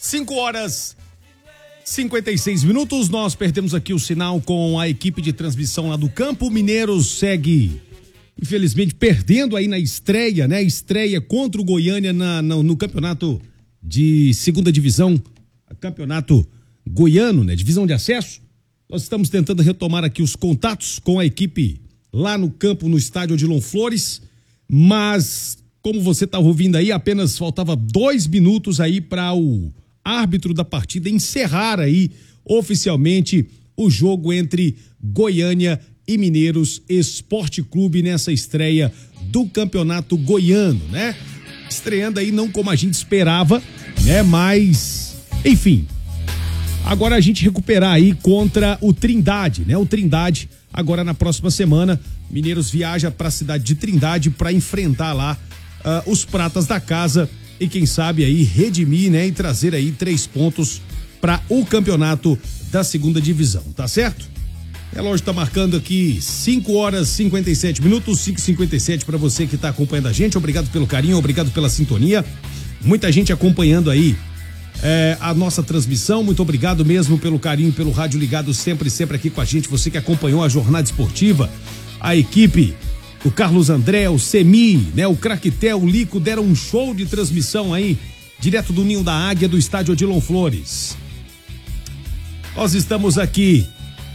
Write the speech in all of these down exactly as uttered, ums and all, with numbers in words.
cinco horas e cinquenta e seis minutos, nós perdemos aqui o sinal com a equipe de transmissão lá do campo. O Mineiros segue, infelizmente, perdendo aí na estreia, né? Estreia contra o Goiânia na, na, no campeonato de segunda divisão, campeonato goiano, né? Divisão de acesso. Nós estamos tentando retomar aqui os contatos com a equipe lá no campo, no estádio Odilon Flores, mas como você estava ouvindo aí, apenas faltava dois minutos aí para o árbitro da partida encerrar aí oficialmente o jogo entre Goiânia e Mineiros Esporte Clube nessa estreia do campeonato goiano, né? Estreando aí não como a gente esperava, né? Mas, enfim, agora a gente recuperar aí contra o Trindade, né? O Trindade, agora na próxima semana, Mineiros viaja para a cidade de Trindade para enfrentar lá uh, os pratas da casa e quem sabe aí redimir, né? E trazer aí três pontos para o campeonato da segunda divisão, tá certo? O relógio tá marcando aqui cinco horas e cinquenta e sete minutos, cinco e cinquenta e sete para você que tá acompanhando a gente. Obrigado pelo carinho, obrigado pela sintonia. Muita gente acompanhando aí É, a nossa transmissão, muito obrigado mesmo pelo carinho, pelo rádio ligado sempre, sempre aqui com a gente, você que acompanhou a jornada esportiva, a equipe, o Carlos André, o Semi, né, o Craquetel, o Lico deram um show de transmissão aí, direto do Ninho da Águia do estádio Odilon Flores. Nós estamos aqui,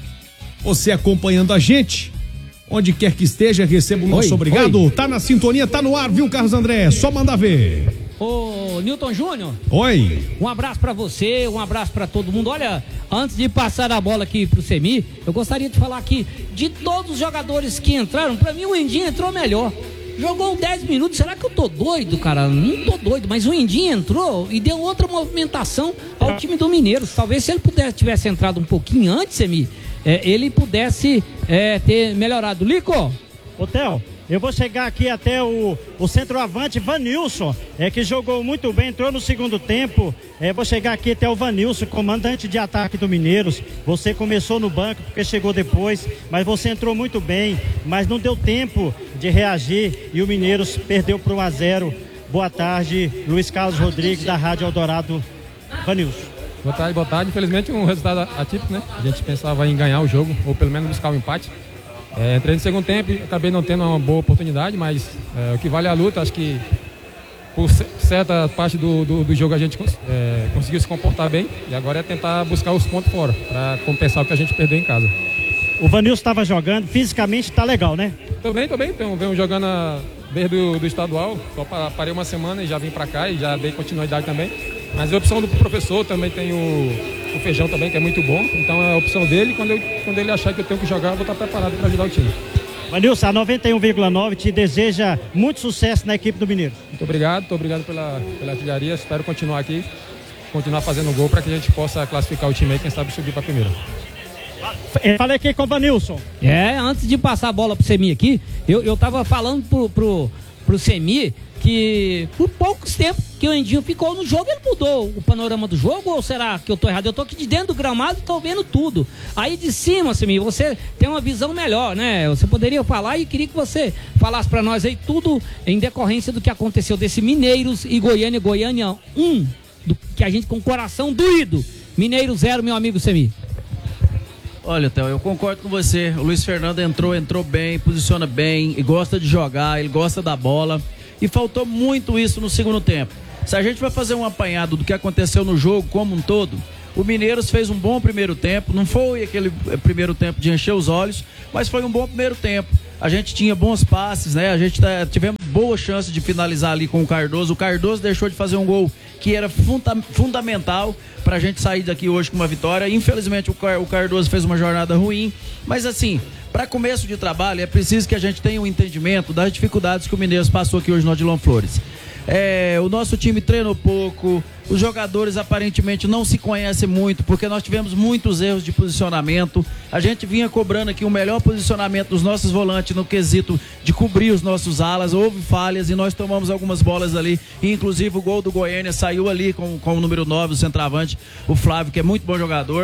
você acompanhando a gente, onde quer que esteja, receba o nosso oi, obrigado, oi. Tá na sintonia, tá no ar, viu, Carlos André? Só mandar ver. Ô, Nilton Júnior. Oi. Um abraço pra você, um abraço pra todo mundo. Olha, antes de passar a bola aqui pro Semi, eu gostaria de falar aqui de todos os jogadores que entraram. Pra mim, o Indinho entrou melhor. Jogou dez minutos. Será que eu tô doido, cara? Não tô doido, mas o Indinho entrou e deu outra movimentação ao time do Mineiros. Talvez se ele pudesse, tivesse entrado um pouquinho antes, Semi, é, ele pudesse é, ter melhorado. Lico? Ô, Theo, eu vou chegar aqui até o, o centroavante Vanilson, é, que jogou muito bem, entrou no segundo tempo. É, vou chegar aqui até o Vanilson, comandante de ataque do Mineiros. Você começou no banco porque chegou depois, mas você entrou muito bem, mas não deu tempo de reagir e o Mineiros perdeu por um a zero. Boa tarde, Luiz Carlos Rodrigues, da Rádio Eldorado. Vanilson. Boa tarde, boa tarde. Infelizmente um resultado atípico, né? A gente pensava em ganhar o jogo, ou pelo menos buscar o um empate. É, entrei no segundo tempo e acabei não tendo uma boa oportunidade, mas é, o que vale é a luta. Acho que por certa parte do, do, do jogo a gente é, conseguiu se comportar bem e agora é tentar buscar os pontos fora para compensar o que a gente perdeu em casa. O Vanilson estava jogando, fisicamente está legal, né? Tô bem, tô bem, então, venho jogando a, desde o do estadual, só parei uma semana e já vim para cá e já dei continuidade também. Mas a opção do professor também tem o O Feijão também, que é muito bom, então é a opção dele. Quando, eu, quando ele achar que eu tenho que jogar, eu vou estar preparado para ajudar o time. Vanilson, a noventa e um vírgula nove te deseja muito sucesso na equipe do Mineiro. Muito obrigado, muito obrigado pela, pela artilharia. Espero continuar aqui, continuar fazendo gol para que a gente possa classificar o time aí, quem sabe subir para a primeira. Falei aqui com o Vanilson. É, antes de passar a bola pro Semi aqui, eu, eu tava falando pro, pro, pro Semi que por poucos tempos que o Indinho ficou no jogo, ele mudou o panorama do jogo, ou será que eu tô errado? Eu tô aqui de dentro do gramado e tô vendo tudo. Aí de cima, Semi, você tem uma visão melhor, né? Você poderia falar e queria que você falasse pra nós aí tudo em decorrência do que aconteceu desse Mineiros e Goiânia, Goiânia um, do, que a gente com o coração doído. Mineiro zero, meu amigo Semi. Olha, Theo, eu concordo com você. O Luiz Fernando entrou, entrou bem, posiciona bem e gosta de jogar, ele gosta da bola. E faltou muito isso no segundo tempo. Se a gente vai fazer um apanhado do que aconteceu no jogo como um todo, o Mineiros fez um bom primeiro tempo. Não foi aquele primeiro tempo de encher os olhos, mas foi um bom primeiro tempo. A gente tinha bons passes, né? A gente tá, tivemos boa chance de finalizar ali com o Cardoso. O Cardoso deixou de fazer um gol que era funda fundamental pra gente sair daqui hoje com uma vitória. Infelizmente o, Car o Cardoso fez uma jornada ruim, mas assim, para começo de trabalho é preciso que a gente tenha um entendimento das dificuldades que o Mineiros passou aqui hoje no Odilon Flores. É, o nosso time treinou pouco, os jogadores aparentemente não se conhecem muito, porque nós tivemos muitos erros de posicionamento. A gente vinha cobrando aqui o melhor posicionamento dos nossos volantes no quesito de cobrir os nossos alas. Houve falhas e nós tomamos algumas bolas ali, e inclusive o gol do Goiânia saiu ali com, com o número nove, o centroavante, o Flávio, que é muito bom jogador.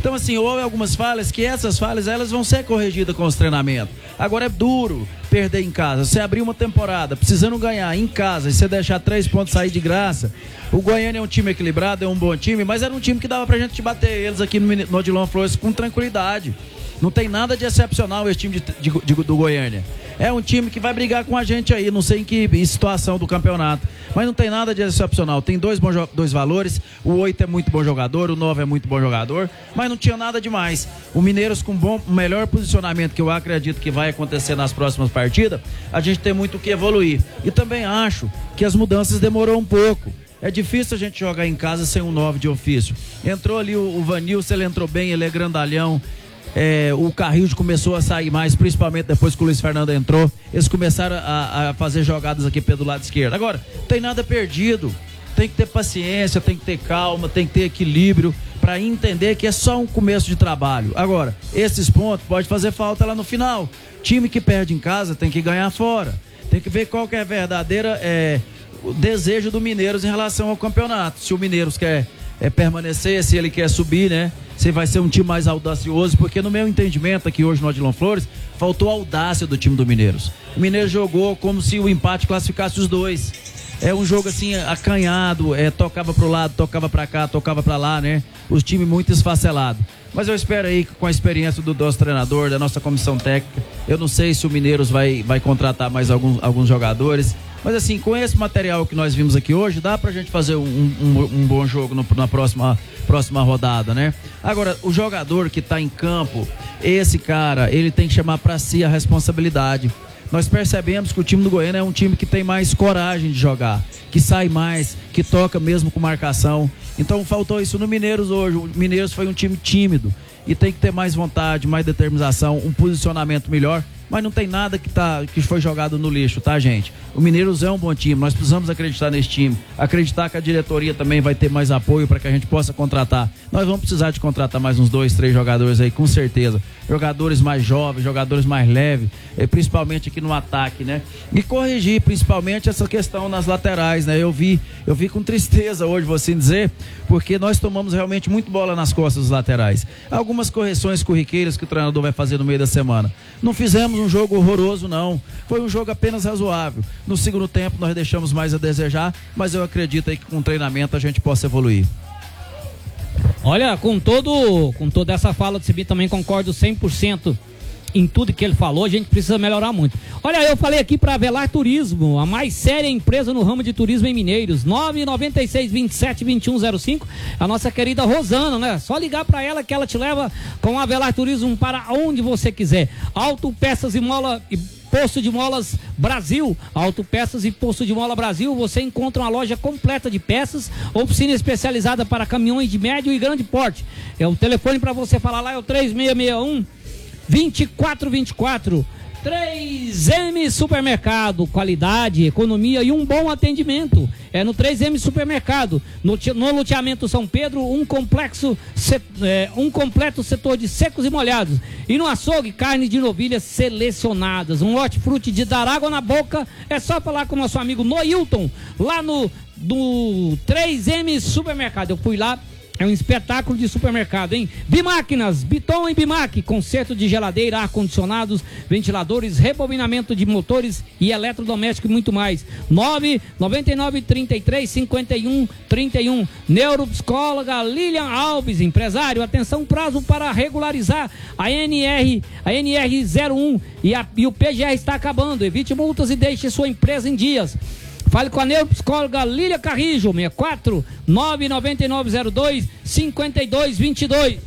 Então, assim, houve algumas falhas que essas falhas elas vão ser corrigidas com os treinamentos. Agora é duro perder em casa. Você abrir uma temporada precisando ganhar em casa e você deixar três pontos sair de graça. O Goiânia é um time equilibrado, é um bom time, mas era um time que dava pra gente bater eles aqui no, no Odilon Flores com tranquilidade. Não tem nada de excepcional esse time de, de, de, do Goiânia. É um time que vai brigar com a gente aí, não sei em que situação do campeonato, mas não tem nada de excepcional. Tem dois, bons, dois valores, o oito é muito bom jogador, o nove é muito bom jogador, mas não tinha nada demais. O Mineiros com bom, melhor posicionamento, que eu acredito que vai acontecer nas próximas partidas, a gente tem muito o que evoluir. E também acho que as mudanças demorou um pouco. É difícil a gente jogar em casa sem um nove de ofício. Entrou ali o, o Vanilson, ele entrou bem, ele é grandalhão. É, o Carrillo começou a sair mais, principalmente depois que o Luiz Fernando entrou. Eles começaram a, a fazer jogadas aqui pelo lado esquerdo. Agora, não tem nada perdido. Tem que ter paciência, tem que ter calma, tem que ter equilíbrio para entender que é só um começo de trabalho. Agora, esses pontos pode fazer falta lá no final. Time que perde em casa tem que ganhar fora. Tem que ver qual que é a verdadeira é, o desejo do Mineiros em relação ao campeonato. Se o Mineiros quer é, permanecer, se ele quer subir, né? Se vai ser um time mais audacioso, porque no meu entendimento aqui hoje no Odilon Flores, faltou a audácia do time do Mineiros. O Mineiros jogou como se o empate classificasse os dois. É um jogo assim, acanhado, é, tocava pro lado, tocava pra cá, tocava pra lá, né? Os times muito esfacelados. Mas eu espero aí, com a experiência do nosso treinador, da nossa comissão técnica, eu não sei se o Mineiros vai, vai contratar mais alguns, alguns jogadores, mas assim, com esse material que nós vimos aqui hoje, dá pra gente fazer um, um, um bom jogo no, na próxima, próxima rodada, né? Agora, o jogador que tá em campo, esse cara, ele tem que chamar pra si a responsabilidade. Nós percebemos que o time do Goiânia é um time que tem mais coragem de jogar, que sai mais, que toca mesmo com marcação. Então faltou isso no Mineiros hoje. O Mineiros foi um time tímido e tem que ter mais vontade, mais determinação, um posicionamento melhor. Mas não tem nada que, tá, que foi jogado no lixo, tá, gente? O Mineiros é um bom time, nós precisamos acreditar nesse time, acreditar que a diretoria também vai ter mais apoio para que a gente possa contratar. Nós vamos precisar de contratar mais uns dois, três jogadores aí, com certeza. Jogadores mais jovens, jogadores mais leves, principalmente aqui no ataque, né? E corrigir principalmente essa questão nas laterais, né? Eu vi, eu vi com tristeza hoje, vou assim dizer, porque nós tomamos realmente muito bola nas costas dos laterais. Algumas correções corriqueiras que o treinador vai fazer no meio da semana. Não fizemos um jogo horroroso, não. Foi um jogo apenas razoável. No segundo tempo nós deixamos mais a desejar, mas eu acredito aí que com treinamento a gente possa evoluir. Olha, com todo, com toda essa fala do Cibi, também concordo cem por cento em tudo que ele falou. A gente precisa melhorar muito. Olha, eu falei aqui para Avelar Turismo, a mais séria empresa no ramo de turismo em Mineiros. nove nove seis, vinte e sete, vinte e um zero cinco. A nossa querida Rosana, né? Só ligar para ela que ela te leva com a Avelar Turismo para onde você quiser. Autopeças e mola e Posto de Molas Brasil, Autopeças e Posto de Mola Brasil, você encontra uma loja completa de peças, oficina especializada para caminhões de médio e grande porte. É o telefone para você falar lá, é o três seis seis um, dois quatro dois quatro. três M Supermercado, qualidade, economia e um bom atendimento. É no três M Supermercado, no, no loteamento São Pedro, um complexo, é, um completo setor de secos e molhados. E no açougue, carne de novilhas selecionadas. Um hortifruti de dar água na boca. É só falar com o nosso amigo Noilton, lá no do três M Supermercado. Eu fui lá. É um espetáculo de supermercado, hein? Bimáquinas, Biton e Bimac, conserto de geladeira, ar-condicionados, ventiladores, rebobinamento de motores e eletrodoméstico e muito mais. nove nove nove, trinta e três, cinquenta e um, trinta e um. Neuropsicóloga Lilian Alves, empresário, atenção, prazo para regularizar a N R, a N R zero um e, a, e o P G R está acabando. Evite multas e deixe sua empresa em dias. Fale com a neuropsicóloga Lília Carrijo, sessenta e quatro, nove nove nove zero dois, cinco dois dois dois.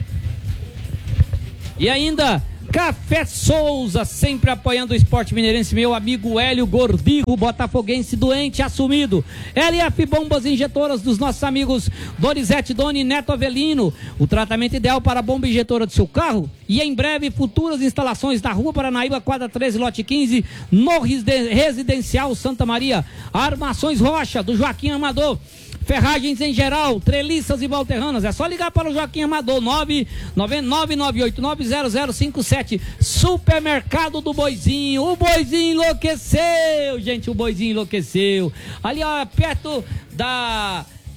E ainda, Café Souza, sempre apoiando o esporte mineirense, meu amigo Hélio Gordigo, botafoguense doente assumido. L F Bombas Injetoras dos nossos amigos Dorizete Doni e Neto Avelino. O tratamento ideal para a bomba injetora do seu carro. E em breve, futuras instalações da Rua Paranaíba, quadra treze, lote quinze, no Residencial Santa Maria. Armações Rocha, do Joaquim Amador. Ferragens em geral, treliças e valterranas. É só ligar para o Joaquim Amador, nove nove nove oito nove zero zero cinco sete. Supermercado do Boizinho. O Boizinho enlouqueceu, gente. O Boizinho enlouqueceu. Ali, ó, perto da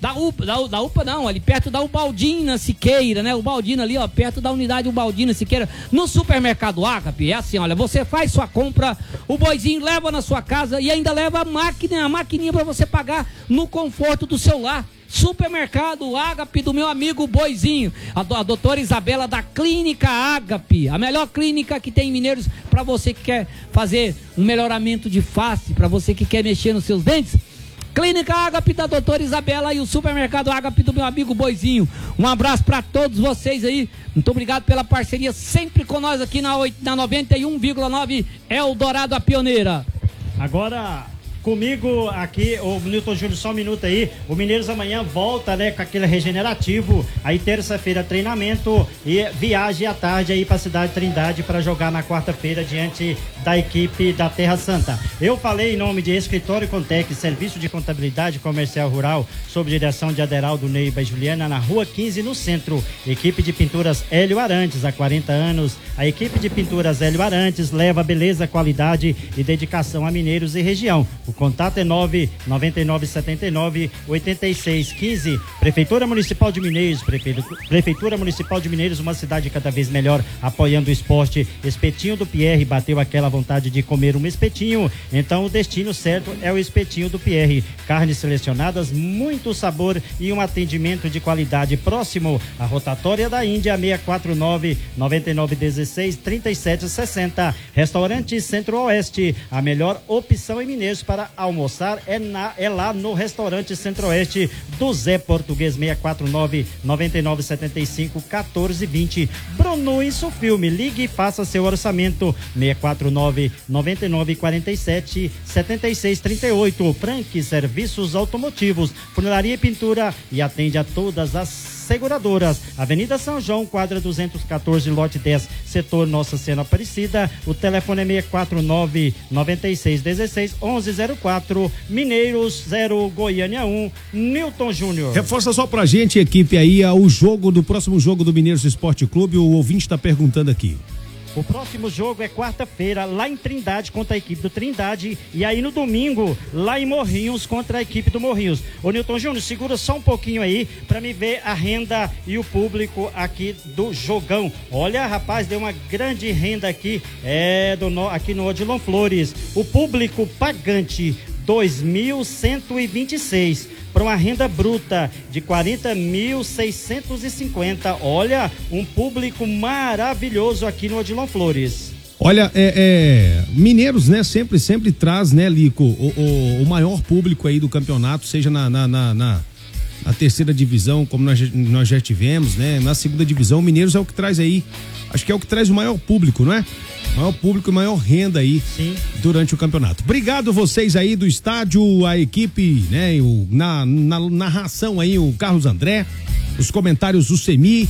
da UPA, da, da UPA não, ali perto da Ubaldina Siqueira, né? Ubaldina ali, ó, perto da unidade Ubaldina Siqueira, no supermercado Ágape. É assim, olha, você faz sua compra, o boizinho leva na sua casa e ainda leva a máquina, a maquininha para você pagar no conforto do seu lar. Supermercado Ágape do meu amigo Boizinho, a, do, a doutora Isabela da Clínica Ágape, a melhor clínica que tem em Mineiros para você que quer fazer um melhoramento de face, para você que quer mexer nos seus dentes. Clínica Ágape da doutora Isabela e o Supermercado Ágape do meu amigo Boizinho. Um abraço para todos vocês aí. Muito obrigado pela parceria sempre com nós aqui na, na noventa e um vírgula nove Eldorado, a pioneira. Agora comigo aqui, o Nilton Júnior, só um minuto aí. O Mineiros amanhã volta, né, com aquele regenerativo. Aí terça-feira treinamento e viagem à tarde aí para a cidade de Trindade para jogar na quarta-feira diante da equipe da Terra Santa. Eu falei em nome de Escritório Contec, Serviço de Contabilidade Comercial Rural, sob direção de Aderaldo Neiva e Juliana, na Rua quinze, no centro. Equipe de pinturas Hélio Arantes, há quarenta anos. A equipe de pinturas Hélio Arantes leva beleza, qualidade e dedicação a mineiros e região. O contato é nove nove nove sete nove oito seis um cinco. Prefeitura Municipal de Mineiros, Prefeitura Municipal de Mineiros, uma cidade cada vez melhor, apoiando o esporte. Espetinho do Pierre, bateu aquela vontade de comer um espetinho? Então o destino certo é o Espetinho do Pierre. Carnes selecionadas, muito sabor e um atendimento de qualidade próximo. A rotatória da Índia, seis quatro nove nove nove um seis três sete seis zero. Restaurante Centro-Oeste, a melhor opção em Mineiros para almoçar é, na, é lá no Restaurante Centro-Oeste do Zé Português. Seis quatro nove nove nove sete cinco um quatro dois zero. Bruno Insufilme, ligue e faça seu orçamento. Seis quatro nove nove nove quatro sete sete seis três oito. Frank Serviços Automotivos, funilaria e pintura, e atende a todas as seguradoras. Avenida São João, quadra duzentos e quatorze, lote dez, setor Nossa Senhora Aparecida. O telefone é seis quatro nove nove seis um seis um um zero quatro. Mineiros zero, Goiânia um. Nilton Júnior. Reforça só pra gente, equipe, aí, o jogo do próximo jogo do Mineiros Esporte Clube. O ouvinte tá perguntando aqui. O próximo jogo é quarta-feira, lá em Trindade, contra a equipe do Trindade. E aí no domingo, lá em Morrinhos, contra a equipe do Morrinhos. Ô Nilton Júnior, segura só um pouquinho aí pra me ver a renda e o público aqui do jogão. Olha, rapaz, deu uma grande renda aqui, é, do, aqui no Odilon Flores. O público pagante, dois mil cento e vinte e seis. Para uma renda bruta de quarenta mil seiscentos e cinquenta. Olha, um público maravilhoso aqui no Odilon Flores. Olha, é, é, Mineiros, né, sempre, sempre traz, né, Lico, o, o, o maior público aí do campeonato, seja na, na, na, na, na terceira divisão, como nós, nós já tivemos, né, na segunda divisão. O Mineiros é o que traz aí, acho que é o que traz o maior público, não é? Maior público e maior renda aí. Sim. Durante o campeonato. Obrigado vocês aí do estádio, a equipe, né? O, na, na narração aí, o Carlos André, os comentários do Semi,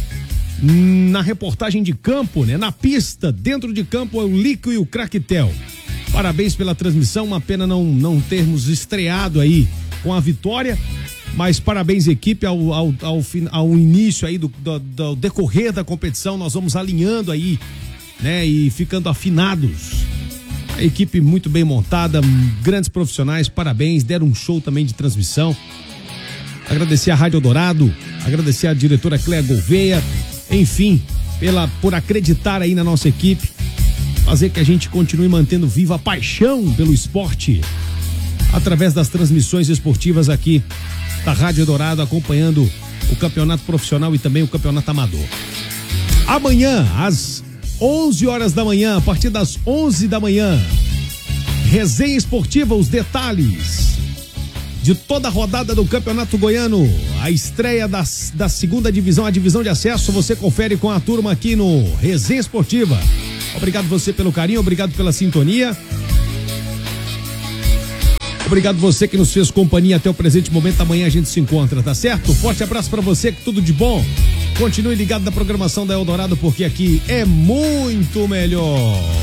na reportagem de campo, né? Na pista, dentro de campo, é o Lico e o Craquetel. Parabéns pela transmissão, uma pena não, não termos estreado aí com a vitória, mas parabéns, equipe, ao, ao, ao, ao início aí do, do, do decorrer da competição. Nós vamos alinhando aí, né, e ficando afinados. A equipe muito bem montada, grandes profissionais, parabéns, deram um show também de transmissão. Agradecer a Rádio Eldorado, agradecer a diretora Cléa Gouveia, enfim, pela, por acreditar aí na nossa equipe, fazer que a gente continue mantendo viva a paixão pelo esporte, através das transmissões esportivas aqui da Rádio Eldorado, acompanhando o campeonato profissional e também o campeonato amador. Amanhã, às onze horas da manhã, a partir das onze da manhã, resenha esportiva, os detalhes de toda a rodada do Campeonato Goiano, a estreia das, da segunda divisão, a divisão de acesso, você confere com a turma aqui no Resenha Esportiva. Obrigado você pelo carinho, obrigado pela sintonia. Obrigado você que nos fez companhia até o presente momento. Amanhã a gente se encontra, tá certo? Forte abraço pra você, que tudo de bom. Continue ligado na programação da Eldorado, porque aqui é muito melhor.